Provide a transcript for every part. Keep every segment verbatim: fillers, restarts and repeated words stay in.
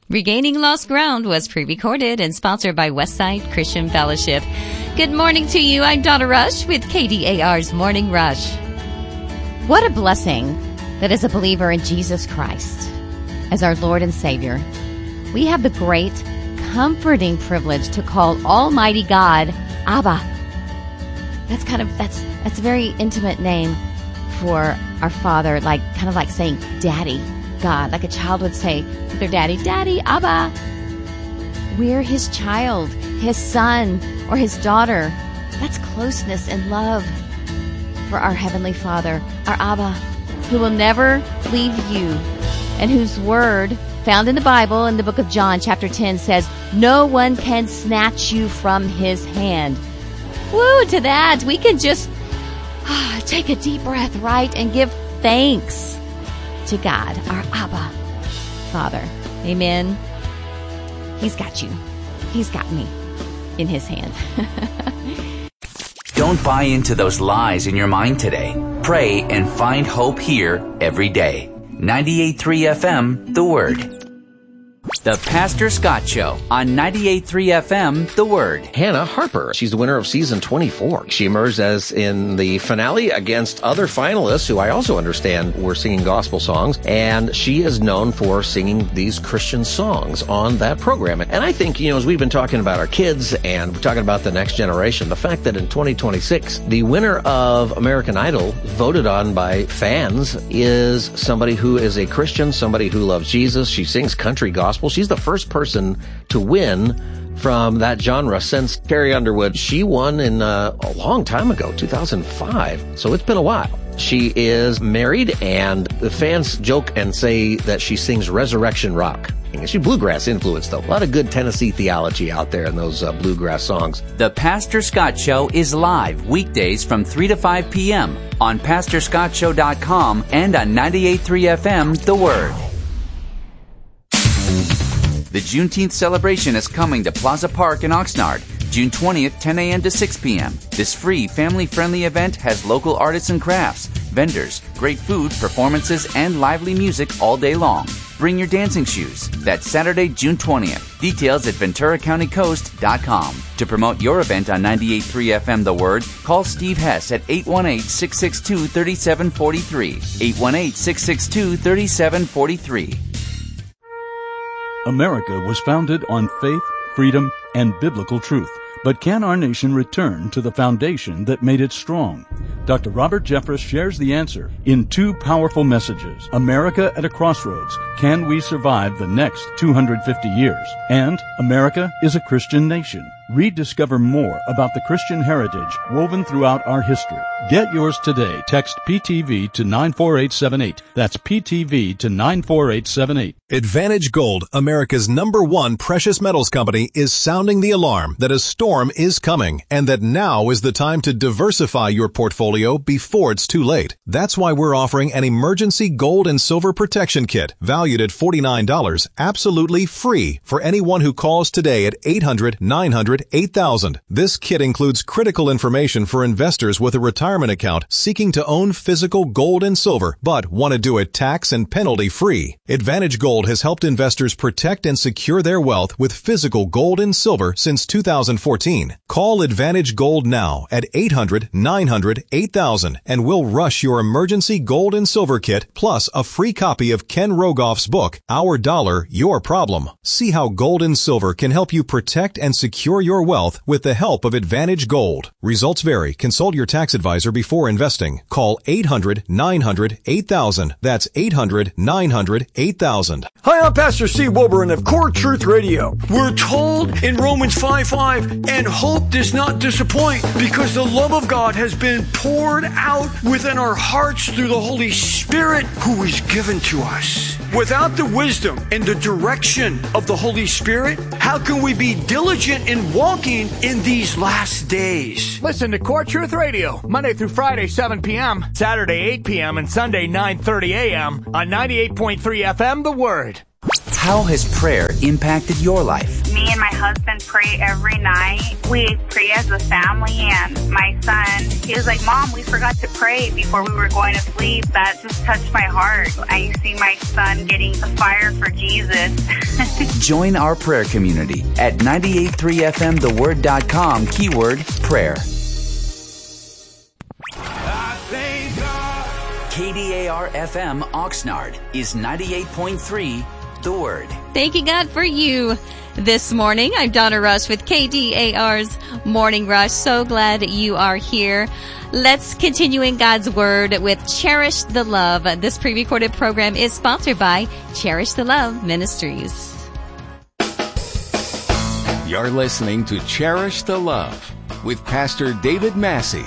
Regaining Lost Ground was pre-recorded and sponsored by Westside Christian Fellowship. Good morning to you. I'm Donna Rush with K D A R's Morning Rush. What a blessing that as a believer in Jesus Christ, as our Lord and Savior, we have the great, comforting privilege to call Almighty God Abba. That's kind of, that's, that's a very intimate name for our Father, like, kind of like saying Daddy God, like a child would say to their daddy, Daddy, Abba. We're His child, His son, or His daughter. That's closeness and love for our Heavenly Father, our Abba, who will never leave you, and whose word, found in the Bible, in the book of John, chapter ten, says, no one can snatch you from His hand. Woo, to that, we can just ah, take a deep breath, right, and give thanks to God, our Abba Father. Amen. He's got you. He's got me in His hand. Don't buy into those lies in your mind today. Pray and find hope here every day. ninety-eight point three F M, The Word. The Pastor Scott Show on ninety-eight point three F M, The Word. Hannah Harper, she's the winner of season twenty-four. She emerged as in the finale against other finalists who I also understand were singing gospel songs, and she is known for singing these Christian songs on that program. And I think, you know, as we've been talking about our kids and we're talking about the next generation, the fact that in twenty twenty-six, the winner of American Idol, voted on by fans, is somebody who is a Christian, somebody who loves Jesus. She sings country gospel. She's the first person to win from that genre since Carrie Underwood. She won in uh, a long time ago, two thousand five. So it's been a while. She is married, and the fans joke and say that she sings resurrection rock. She's bluegrass influenced, though. A lot of good Tennessee theology out there in those uh, bluegrass songs. The Pastor Scott Show is live weekdays from three to five p.m. on pastor scott show dot com and on ninety-eight point three F M, The Word. The Juneteenth celebration is coming to Plaza Park in Oxnard, June twentieth, ten a.m. to six p.m. This free, family-friendly event has local artists and crafts, vendors, great food, performances, and lively music all day long. Bring your dancing shoes. That's Saturday, June twentieth. Details at ventura county coast dot com. To promote your event on ninety-eight point three F M The Word, call Steve Hess at eight one eight, six six two, three seven four three. eight one eight, six six two, three seven four three. America was founded on faith, freedom, and biblical truth. But can our nation return to the foundation that made it strong? Doctor Robert Jeffress shares the answer in two powerful messages. America at a Crossroads. Can we survive the next two hundred fifty years? And America is a Christian nation. Rediscover more about the Christian heritage woven throughout our history. Get yours today. Text P T V to nine four eight seven eight. That's P T V to nine four eight seven eight. Advantage Gold, America's number one precious metals company, is sounding the alarm that a storm is coming and that now is the time to diversify your portfolio before it's too late. That's why we're offering an emergency gold and silver protection kit valued at forty-nine dollars, absolutely free for anyone who calls today at eight hundred, nine hundred, eight thousand. This kit includes critical information for investors with a retirement account seeking to own physical gold and silver, but want to do it tax and penalty free. Advantage Gold has helped investors protect and secure their wealth with physical gold and silver since two thousand fourteen. Call Advantage Gold now at eight hundred, nine hundred, eight thousand and we'll rush your emergency gold and silver kit plus a free copy of Ken Rogoff's book, Our Dollar, Your Problem. See how gold and silver can help you protect and secure your wealth with the help of Advantage Gold. Results vary. Consult your tax advisor before investing. Call eight hundred, nine hundred, eight thousand. That's eight hundred, nine hundred, eight thousand. Hi, I'm Pastor Steve Wilburn of Core Truth Radio. We're told in Romans five five, and hope does not disappoint because the love of God has been poured out within our hearts through the Holy Spirit who is given to us. Without the wisdom and the direction of the Holy Spirit, how can we be diligent in walking in these last days? Listen to Core Truth Radio, Monday through Friday, seven p.m., Saturday, eight p.m., and Sunday, nine thirty a.m. on ninety-eight point three F M, The Word. How has prayer impacted your life? Me and and my husband pray every night. We pray as a family, and my son, he was like, Mom, we forgot to pray before we were going to sleep. That just touched my heart. I see my son getting the fire for Jesus. Join our prayer community at ninety-eight point three F M the word dot com, keyword prayer. K D A R F M Oxnard is ninety-eight point three The Word. Thanking God for you this morning. I'm Donna Rush with K D A R's Morning Rush. So glad you are here. Let's continue in God's Word with Cherish the Love. This pre-recorded program is sponsored by Cherish the Love Ministries. You're listening to Cherish the Love with Pastor David Massey.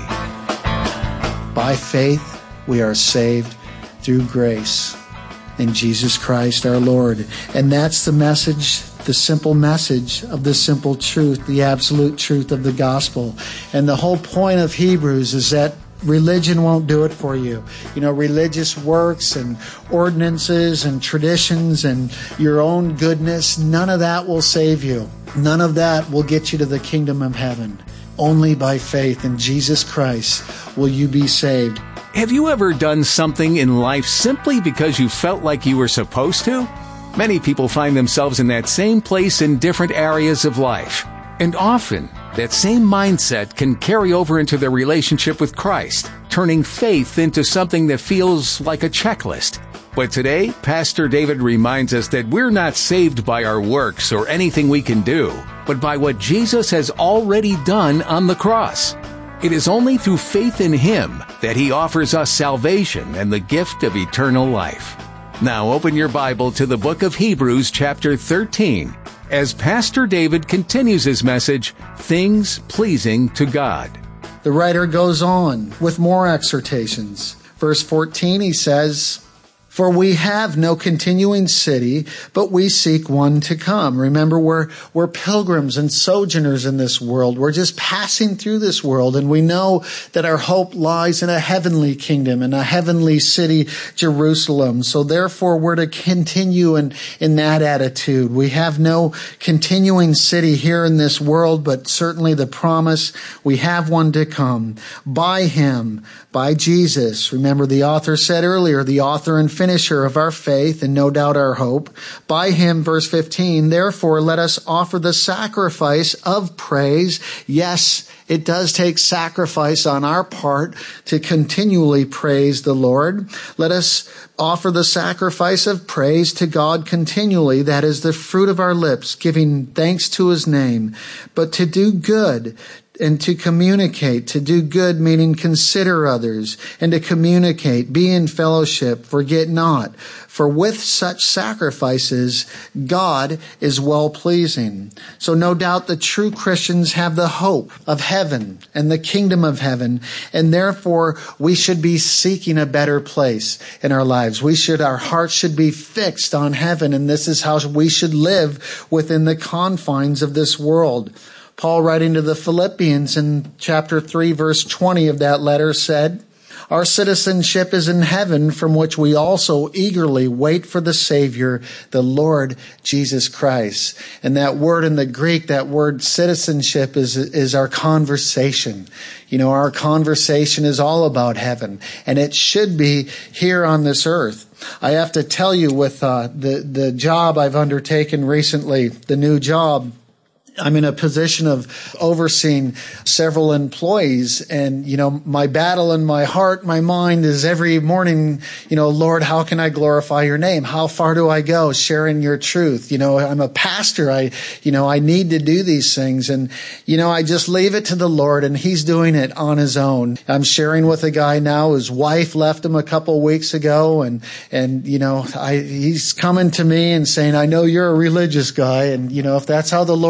By faith, we are saved through grace in Jesus Christ our Lord. And that's the message, the simple message of the simple truth, the absolute truth of the gospel. And the whole point of Hebrews is that religion won't do it for you. You know, religious works and ordinances and traditions and your own goodness, none of that will save you. None of that will get you to the kingdom of heaven. Only by faith in Jesus Christ will you be saved. Have you ever done something in life simply because you felt like you were supposed to? Many people find themselves in that same place in different areas of life. And often, that same mindset can carry over into their relationship with Christ, turning faith into something that feels like a checklist. But today, Pastor David reminds us that we're not saved by our works or anything we can do, but by what Jesus has already done on the cross. It is only through faith in Him that He offers us salvation and the gift of eternal life. Now open your Bible to the book of Hebrews chapter thirteen as Pastor David continues his message, Things Pleasing to God. The writer goes on with more exhortations. Verse fourteen, he says, For we have no continuing city, but we seek one to come. Remember, we're, we're pilgrims and sojourners in this world. We're just passing through this world, and we know that our hope lies in a heavenly kingdom, in a heavenly city, Jerusalem. So therefore, we're to continue in, in that attitude. We have no continuing city here in this world, but certainly the promise, we have one to come. By Him, by Jesus. Remember, the author said earlier, the author and finisher of our faith and no doubt our hope. By Him, verse fifteen, therefore let us offer the sacrifice of praise. Yes, it does take sacrifice on our part to continually praise the Lord. Let us offer the sacrifice of praise to God continually. That is the fruit of our lips, giving thanks to His name. But to do good, and to communicate, to do good, meaning consider others, and to communicate, be in fellowship, forget not. For with such sacrifices, God is well-pleasing. So no doubt the true Christians have the hope of heaven and the kingdom of heaven, and therefore we should be seeking a better place in our lives. We should, our hearts should be fixed on heaven, and this is how we should live within the confines of this world. Paul, writing to the Philippians in chapter three, verse twenty of that letter, said, Our citizenship is in heaven, from which we also eagerly wait for the Savior, the Lord Jesus Christ. And that word in the Greek, that word citizenship, is, is our conversation. You know, our conversation is all about heaven, and it should be here on this earth. I have to tell you, with uh, the, the job I've undertaken recently, the new job, I'm in a position of overseeing several employees, and, you know, my battle in my heart, my mind is every morning, you know, Lord, how can I glorify your name? How far do I go sharing your truth? You know, I'm a pastor. I, you know, I need to do these things. And, you know, I just leave it to the Lord, and He's doing it on His own. I'm sharing with a guy now, his wife left him a couple of weeks ago, and, and, you know, I, he's coming to me and saying, I know you're a religious guy. And, you know, if that's how the Lord opens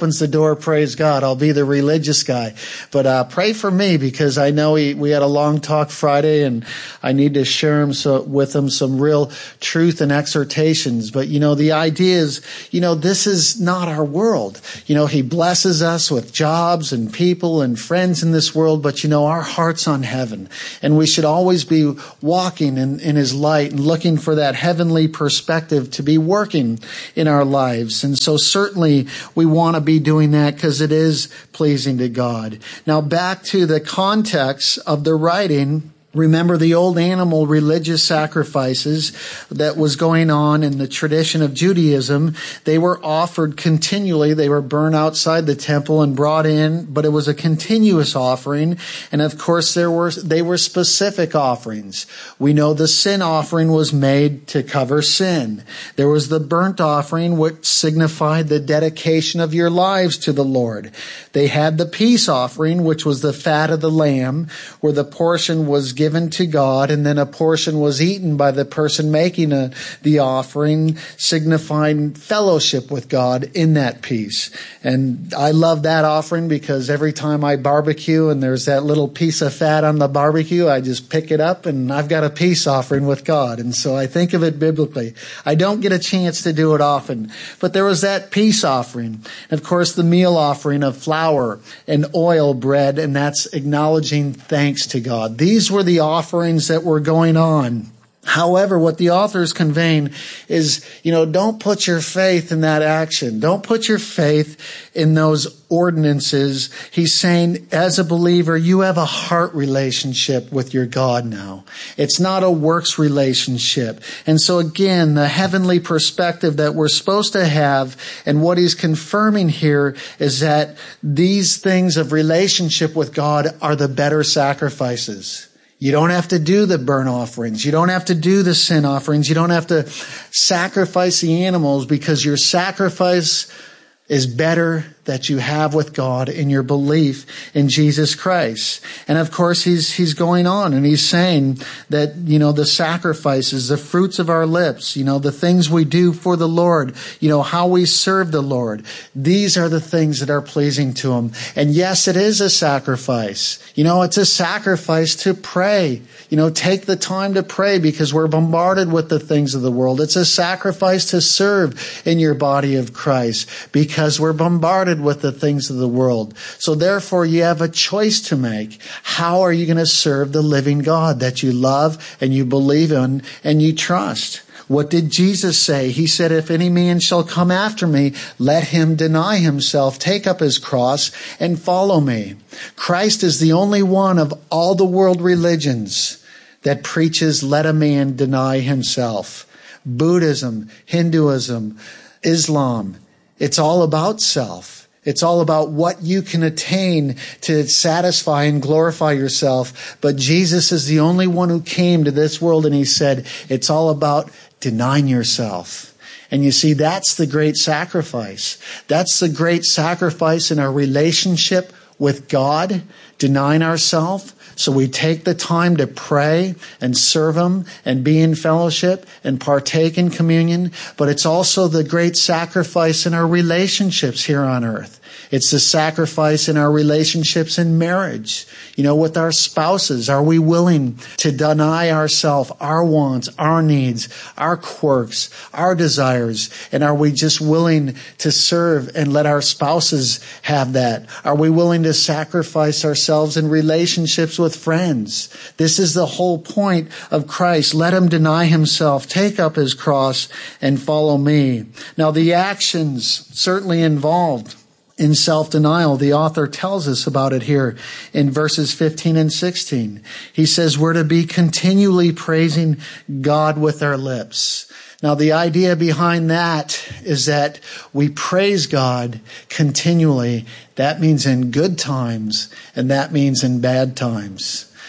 opens the door, praise God. I'll be the religious guy. But uh, pray for me, because I know he, we had a long talk Friday, and I need to share him so, with him some real truth and exhortations. But, you know, the idea is, you know, this is not our world. You know, he blesses us with jobs and people and friends in this world, but, you know, our heart's on heaven. And we should always be walking in, in his light and looking for that heavenly perspective to be working in our lives. And so certainly we want to be doing that because it is pleasing to God. Now back to the context of the writing. Remember the old animal religious sacrifices that was going on in the tradition of Judaism. They were offered continually. They were burned outside the temple and brought in, but it was a continuous offering. And of course, there were, they were specific offerings. We know the sin offering was made to cover sin. There was the burnt offering, which signified the dedication of your lives to the Lord. They had the peace offering, which was the fat of the lamb, where the portion was given to God, and then a portion was eaten by the person making a, the offering, signifying fellowship with God in that peace. And I love that offering because every time I barbecue and there's that little piece of fat on the barbecue, I just pick it up and I've got a peace offering with God. And so I think of it biblically. I don't get a chance to do it often, but there was that peace offering. And of course, the meal offering of flour and oil bread, and that's acknowledging thanks to God. These were the offerings that were going on. However, what the author is conveying is, you know, don't put your faith in that action. Don't put your faith in those ordinances. He's saying, as a believer, you have a heart relationship with your God now. It's not a works relationship. And so again, the heavenly perspective that we're supposed to have, and what he's confirming here, is that these things of relationship with God are the better sacrifices. You don't have to do the burnt offerings. You don't have to do the sin offerings. You don't have to sacrifice the animals, because your sacrifice is better that you have with God in your belief in Jesus Christ. And of course, he's, he's going on and he's saying that, you know, the sacrifices, the fruits of our lips, you know, the things we do for the Lord, you know, how we serve the Lord. These are the things that are pleasing to him. And yes, it is a sacrifice. You know, it's a sacrifice to pray. You know, take the time to pray because we're bombarded with the things of the world. It's a sacrifice to serve in your body of Christ because we're bombarded with the things of the world. So therefore, you have a choice to make. How are you going to serve the living God that you love and you believe in and you trust? What did Jesus say? He said, if any man shall come after me, let him deny himself, take up his cross, and follow me. Christ is the only one of all the world religions that preaches, let a man deny himself. Buddhism, Hinduism, Islam, it's all about self. It's all about what you can attain to satisfy and glorify yourself. But Jesus is the only one who came to this world and he said, it's all about denying yourself. And you see, that's the great sacrifice. That's the great sacrifice in our relationship with God, denying ourselves. So we take the time to pray and serve him and be in fellowship and partake in communion. But it's also the great sacrifice in our relationships here on earth. It's the sacrifice in our relationships in marriage, you know, with our spouses. Are we willing to deny ourselves, our wants, our needs, our quirks, our desires? And are we just willing to serve and let our spouses have that? Are we willing to sacrifice ourselves in relationships with friends? This is the whole point of Christ. Let him deny himself, take up his cross, and follow me. Now, the actions certainly involved in self-denial. The author tells us about it here in verses fifteen and sixteen. He says we're to be continually praising God with our lips. Now, the idea behind that is that we praise God continually. That means in good times, and that means in bad times.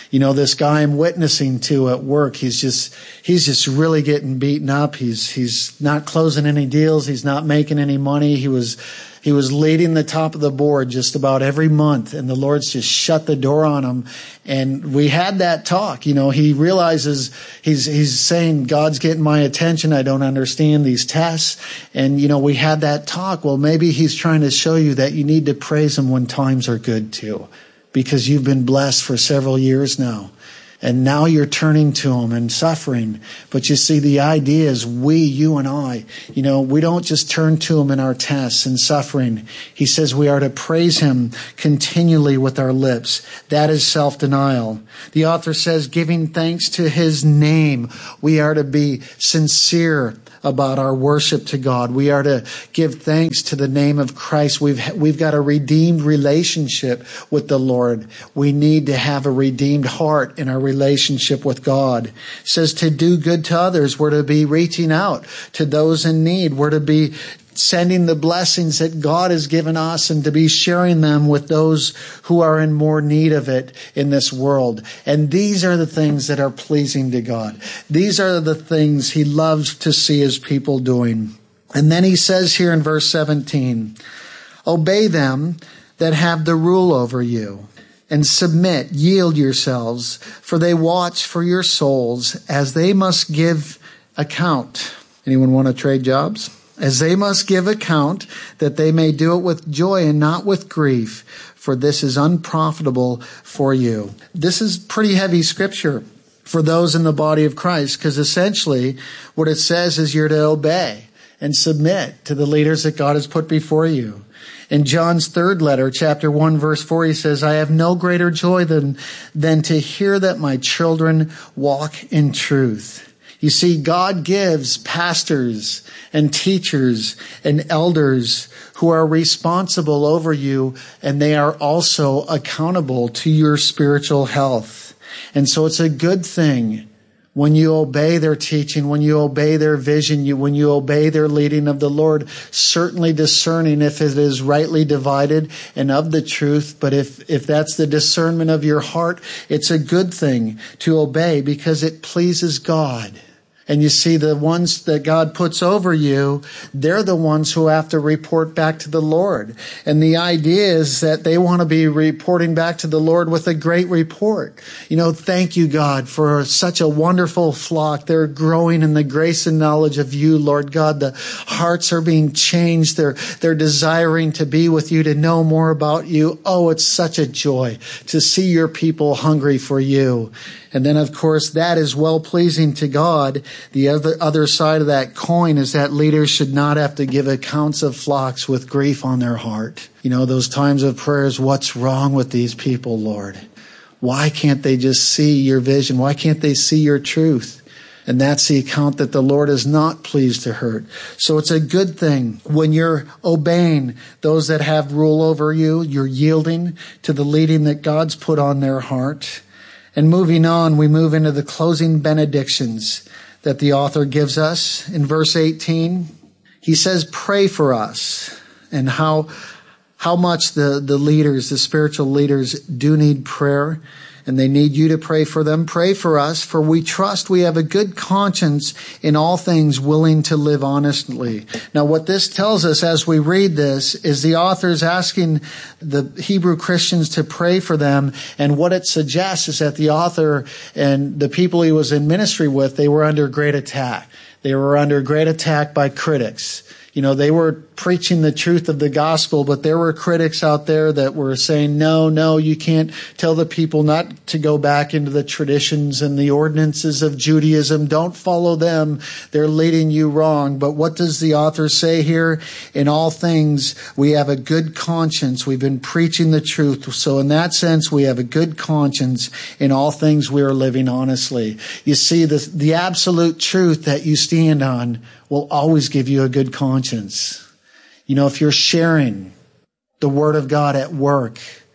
You know, this guy I'm witnessing to at work, he's just, he's just really getting beaten up. He's, he's not closing any deals. He's not making any money. He was, he was leading the top of the board just about every month, and the Lord's just shut the door on him. And we had that talk. You know, he realizes he's, he's saying, God's getting my attention. I don't understand these tests. And, you know, we had that talk. Well, maybe he's trying to show you that you need to praise him when times are good too, because you've been blessed for several years now. And now you're turning to him and suffering. But you see, the idea is we, you and I, you know, we don't just turn to him in our tests and suffering. He says we are to praise him continually with our lips. That is self-denial. The author says giving thanks to his name. We are to be sincere about our worship to God. We are to give thanks to the name of Christ. We've we've got a redeemed relationship with the Lord. We need to have a redeemed heart in our relationship with God. It says to do good to others. We're to be reaching out to those in need. We're to be sending the blessings that God has given us and to be sharing them with those who are in more need of it in this world. And these are the things that are pleasing to God. These are the things he loves to see his people doing. And then he says here in verse seventeen, obey them that have the rule over you, and submit, yield yourselves, for they watch for your souls as they must give account. Anyone want to trade jobs? As they must give account, that they may do it with joy and not with grief, for this is unprofitable for you. This is pretty heavy scripture for those in the body of Christ, because essentially what it says is you're to obey and submit to the leaders that God has put before you. In John's third letter, chapter one, verse four, he says, I have no greater joy than, than to hear that my children walk in truth. You see, God gives pastors and teachers and elders who are responsible over you, and they are also accountable to your spiritual health. And so it's a good thing when you obey their teaching, when you obey their vision, you, when you obey their leading of the Lord, certainly discerning if it is rightly divided and of the truth. But if, if that's the discernment of your heart, it's a good thing to obey because it pleases God. And you see, the ones that God puts over you, they're the ones who have to report back to the Lord. And the idea is that they want to be reporting back to the Lord with a great report. You know, thank you, God, for such a wonderful flock. They're growing in the grace and knowledge of you, Lord God. The hearts are being changed. They're, they're desiring to be with you, to know more about you. Oh, it's such a joy to see your people hungry for you. And then, of course, that is well-pleasing to God. The other, other side of that coin is that leaders should not have to give accounts of flocks with grief on their heart. You know, those times of prayers, what's wrong with these people, Lord? Why can't they just see your vision? Why can't they see your truth? And that's the account that the Lord is not pleased to hurt. So it's a good thing when you're obeying those that have rule over you, you're yielding to the leading that God's put on their heart. And moving on, we move into the closing benedictions that the author gives us. In verse eighteen, he says, pray for us, and how how much the, the leaders, the spiritual leaders, do need prayer, and they need you to pray for them. Pray for us, for we trust we have a good conscience in all things, willing to live honestly. Now, what this tells us as we read this is the author's asking the Hebrew Christians to pray for them. And what it suggests is that the author and the people he was in ministry with, they were under great attack. They were under great attack by critics. You know, they were preaching the truth of the gospel, but there were critics out there that were saying, no, no, you can't tell the people not to go back into the traditions and the ordinances of Judaism. Don't follow them. They're leading you wrong. But what does the author say here? In all things, we have a good conscience. We've been preaching the truth. So in that sense, we have a good conscience. In all things, we are living honestly. You see, the, the absolute truth that you stand on will always give you a good conscience. You know, if you're sharing the Word of God at work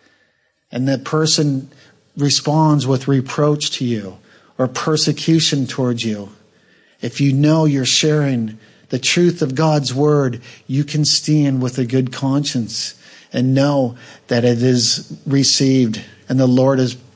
and that person responds with reproach to you or persecution towards you, if you know you're sharing the truth of God's Word, you can stand with a good conscience and know that it is received and the Lord is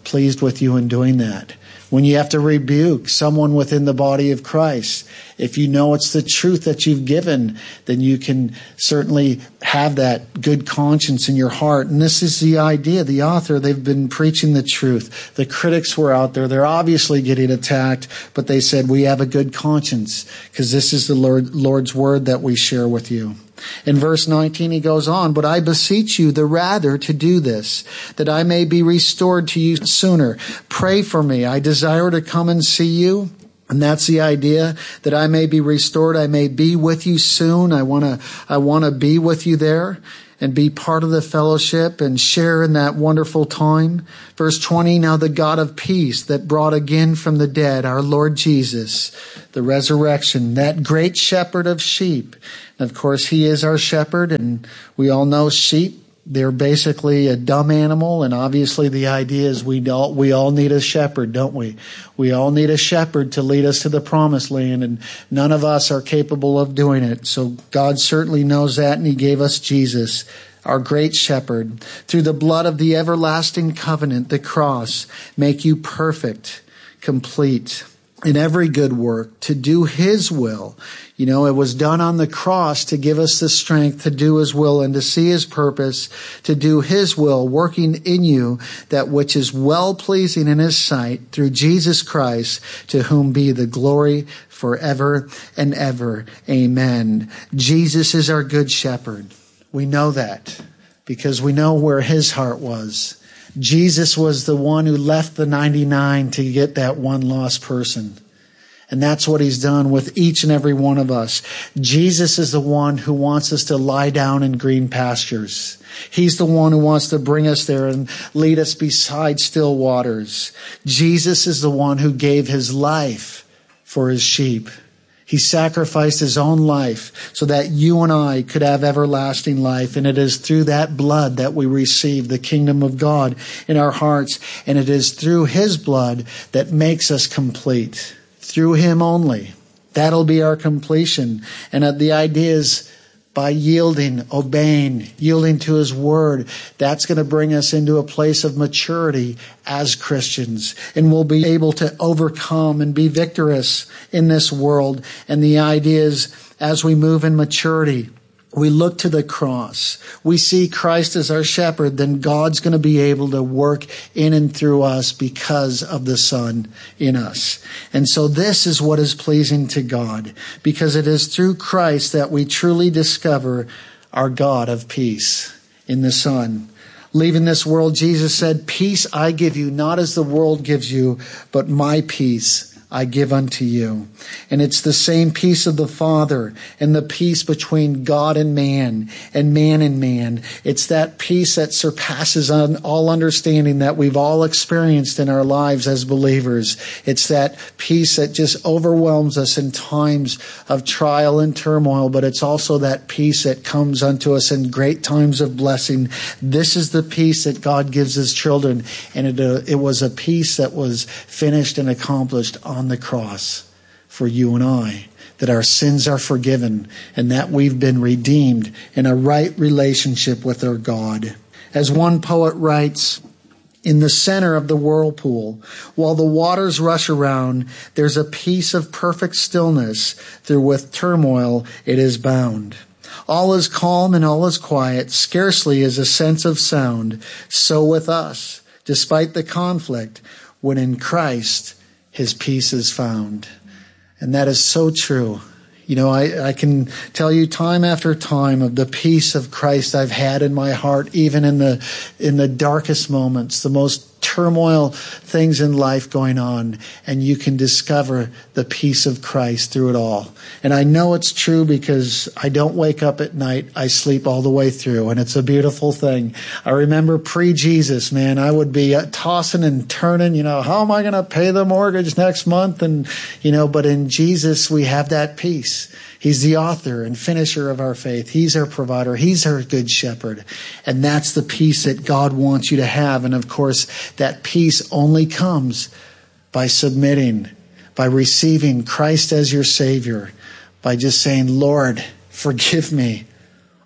pleased with you in doing that. When you have to rebuke someone within the body of Christ, if you know it's the truth that you've given, then you can certainly have that good conscience in your heart. And this is the idea. The author, they've been preaching the truth. The critics were out there. They're obviously getting attacked, but they said, we have a good conscience because this is the Lord, Lord's word that we share with you. In verse nineteen, he goes on, but I beseech you the rather to do this, that I may be restored to you sooner. Pray for me. I desire to come and see you. And that's the idea, that I may be restored. I may be with you soon. I want to, I want to be with you there and be part of the fellowship and share in that wonderful time. Verse twenty, now the God of peace that brought again from the dead our Lord Jesus, the resurrection, that great shepherd of sheep. And of course, he is our shepherd, and we all know sheep, they're basically a dumb animal, and obviously the idea is we all, we all need a shepherd, don't we? We all need a shepherd to lead us to the promised land, and none of us are capable of doing it. So God certainly knows that, and he gave us Jesus, our great shepherd. Through the blood of the everlasting covenant, the cross, make you perfect, complete in every good work, to do his will. You know, it was done on the cross to give us the strength to do his will and to see his purpose, to do his will, working in you that which is well-pleasing in his sight through Jesus Christ, to whom be the glory forever and ever. Amen. Jesus is our good shepherd. We know that because we know where his heart was. Jesus was the one who left the ninety-nine to get that one lost person. And that's what he's done with each and every one of us. Jesus is the one who wants us to lie down in green pastures. He's the one who wants to bring us there and lead us beside still waters. Jesus is the one who gave his life for his sheep. He sacrificed his own life so that you and I could have everlasting life. And it is through that blood that we receive the kingdom of God in our hearts. And it is through his blood that makes us complete. Through him only. That'll be our completion. And the idea is by yielding, obeying, yielding to his word, that's going to bring us into a place of maturity as Christians. And we'll be able to overcome and be victorious in this world. And the idea is, as we move in maturity, we look to the cross. We see Christ as our shepherd, then God's going to be able to work in and through us because of the Son in us. And so this is what is pleasing to God, because it is through Christ that we truly discover our God of peace in the Son. Leaving this world, Jesus said, peace I give you, not as the world gives you, but my peace I give unto you. And it's the same peace of the Father and the peace between God and man and man and man. It's that peace that surpasses on all understanding that we've all experienced in our lives as believers. It's that peace that just overwhelms us in times of trial and turmoil, but it's also that peace that comes unto us in great times of blessing. This is the peace that God gives his children, and it, uh, it was a peace that was finished and accomplished on the cross for you and I, that our sins are forgiven and that we've been redeemed in a right relationship with our God. As one poet writes, in the center of the whirlpool, while the waters rush around, there's a peace of perfect stillness through with turmoil it is bound. All is calm and all is quiet, scarcely is a sense of sound. So with us, despite the conflict, when in Christ his peace is found. And that is so true. You know, I, I can tell you time after time of the peace of Christ I've had in my heart, even in the in the darkest moments, the most turmoil things in life going on, and you can discover the peace of Christ through it all. And I know it's true because I don't wake up at night. I sleep all the way through, and it's a beautiful thing. I remember pre-Jesus, man, I would be tossing and turning, you know, how am I going to pay the mortgage next month? And, you know, but in Jesus, we have that peace. He's the author and finisher of our faith. He's our provider. He's our good shepherd. And that's the peace that God wants you to have. And of course, that peace only comes by submitting, by receiving Christ as your Savior, by just saying, Lord, forgive me.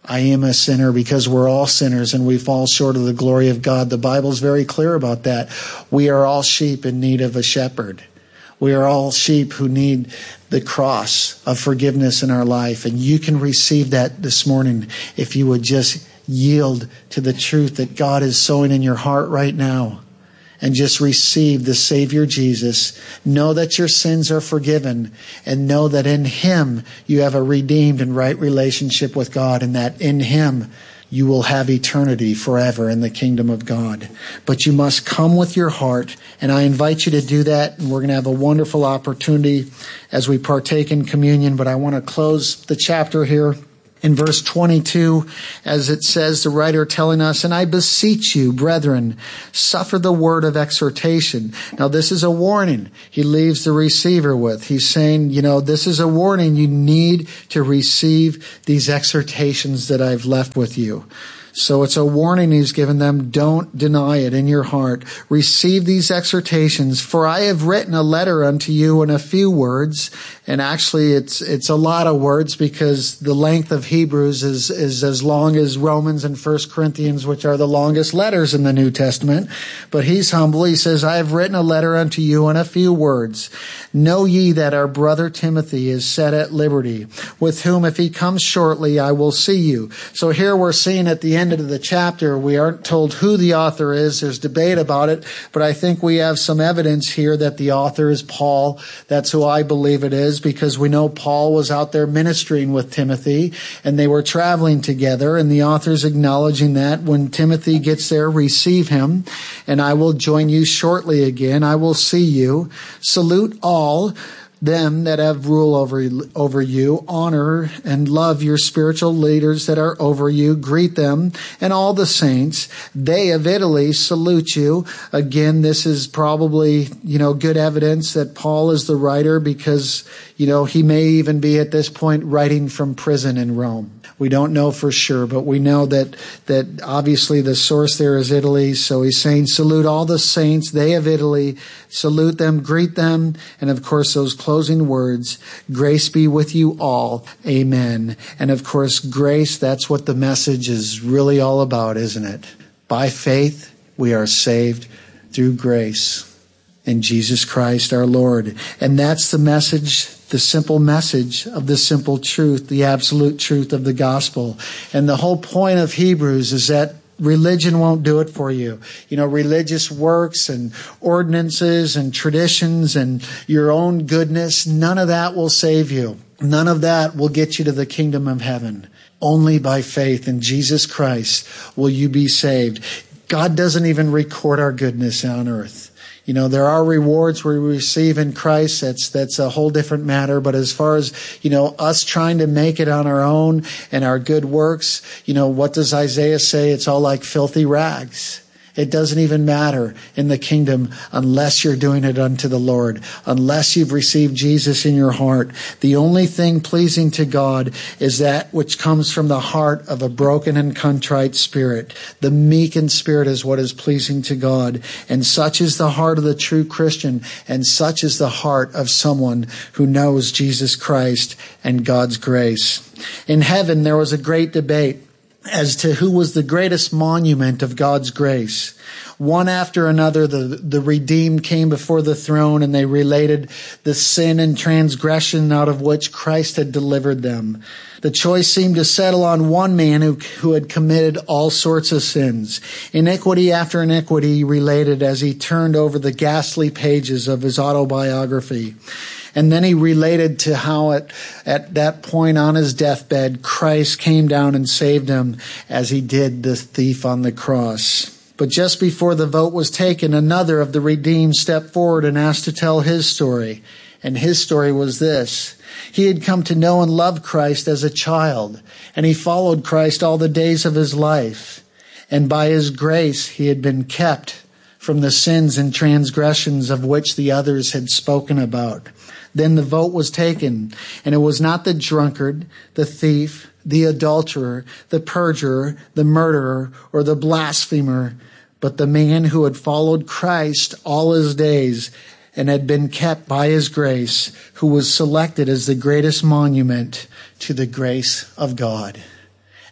I am a sinner, because we're all sinners and we fall short of the glory of God. The Bible's very clear about that. We are all sheep in need of a shepherd. We are all sheep who need the cross of forgiveness in our life. And you can receive that this morning if you would just yield to the truth that God is sowing in your heart right now. And just receive the Savior Jesus. Know that your sins are forgiven. And know that in Him you have a redeemed and right relationship with God. And that in Him you will have eternity forever in the kingdom of God. But you must come with your heart. And I invite you to do that. And we're going to have a wonderful opportunity as we partake in communion. But I want to close the chapter here in verse twenty-two, as it says, the writer telling us, and I beseech you, brethren, suffer the word of exhortation. Now, this is a warning he leaves the receiver with. He's saying, you know, this is a warning. You need to receive these exhortations that I've left with you. So it's a warning he's given them. Don't deny it in your heart. Receive these exhortations, for I have written a letter unto you in a few words. And actually, it's it's a lot of words, because the length of Hebrews is, is as long as Romans and First Corinthians, which are the longest letters in the New Testament. But he's humble. He says, I have written a letter unto you in a few words. Know ye that our brother Timothy is set at liberty, with whom if he comes shortly, I will see you. So here we're seeing at the end of the chapter, we aren't told who the author is. There's debate about it. But I think we have some evidence here that the author is Paul. That's who I believe it is, because we know Paul was out there ministering with Timothy, and they were traveling together, and the author's acknowledging that when Timothy gets there, receive him, and I will join you shortly again. I will see you. Salute all them that have rule over, over you. Honor and love your spiritual leaders that are over you. Greet them and all the saints. They of Italy salute you. Again, this is probably, you know, good evidence that Paul is the writer, because, you know, he may even be at this point writing from prison in Rome. We don't know for sure, but we know that that obviously the source there is Italy. So he's saying, salute all the saints, they of Italy, salute them, greet them. And of course, those closing words, grace be with you all. Amen. And of course, grace, that's what the message is really all about, isn't it? By faith, we are saved through grace in Jesus Christ our Lord. And that's the message, the simple message of the simple truth, the absolute truth of the gospel. And the whole point of Hebrews is that religion won't do it for you. You know, religious works and ordinances and traditions and your own goodness, none of that will save you. None of that will get you to the kingdom of heaven. Only by faith in Jesus Christ will you be saved. God doesn't even record our goodness on earth. You know, there are rewards we receive in Christ. That's, that's a whole different matter. But as far as, you know, us trying to make it on our own and our good works, you know, what does Isaiah say? It's all like filthy rags. It doesn't even matter in the kingdom unless you're doing it unto the Lord, unless you've received Jesus in your heart. The only thing pleasing to God is that which comes from the heart of a broken and contrite spirit. The meek in spirit is what is pleasing to God. And such is the heart of the true Christian, and such is the heart of someone who knows Jesus Christ and God's grace. In heaven, there was a great debate as to who was the greatest monument of God's grace. One after another, the, the redeemed came before the throne, and they related the sin and transgression out of which Christ had delivered them. The choice seemed to settle on one man who, who had committed all sorts of sins. Iniquity after iniquity related as he turned over the ghastly pages of his autobiography. And then he related to how at, at that point on his deathbed, Christ came down and saved him as he did the thief on the cross. But just before the vote was taken, another of the redeemed stepped forward and asked to tell his story. And his story was this. He had come to know and love Christ as a child, and he followed Christ all the days of his life. And by his grace, he had been kept from the sins and transgressions of which the others had spoken about. Then the vote was taken, and it was not the drunkard, the thief, the adulterer, the perjurer, the murderer, or the blasphemer, but the man who had followed Christ all his days and had been kept by his grace, who was selected as the greatest monument to the grace of God.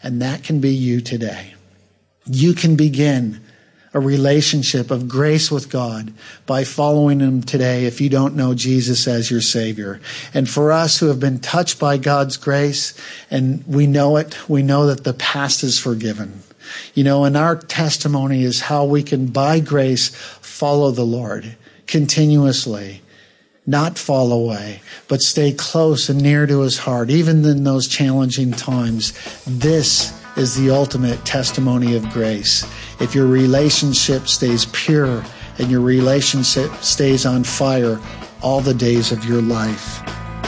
And that can be you today. You can begin a relationship of grace with God by following Him today if you don't know Jesus as your Savior. And for us who have been touched by God's grace, and we know it, we know that the past is forgiven. You know, and our testimony is how we can, by grace, follow the Lord continuously. Not fall away, but stay close and near to His heart, even in those challenging times. This is the ultimate testimony of grace. If your relationship stays pure and your relationship stays on fire all the days of your life.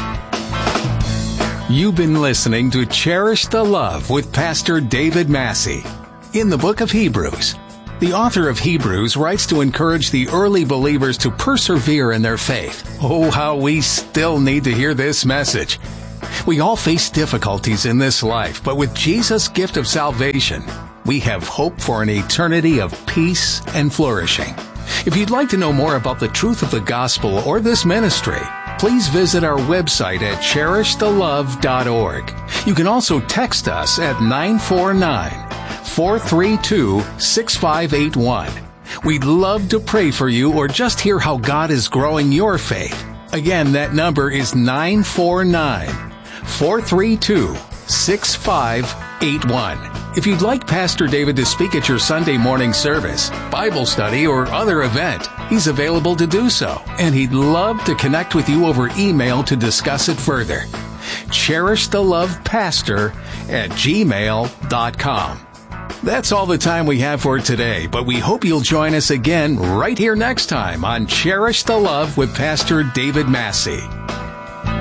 You've been listening to Cherish the Love with Pastor David Massey. In the book of Hebrews, the author of Hebrews writes to encourage the early believers to persevere in their faith. Oh, how we still need to hear this message. We all face difficulties in this life, but with Jesus' gift of salvation, we have hope for an eternity of peace and flourishing. If you'd like to know more about the truth of the gospel or this ministry, please visit our website at cherish the love dot org. You can also text us at nine four nine, four three two, six five eight one. We'd love to pray for you or just hear how God is growing your faith. Again, that number is nine four nine, four three two, six five eight one. If you'd like Pastor David to speak at your Sunday morning service, Bible study, or other event, he's available to do so, and he'd love to connect with you over email to discuss it further. cherish the love pastor at gmail dot com. That's all the time we have for today, but we hope you'll join us again right here next time on Cherish the Love with Pastor David Massey.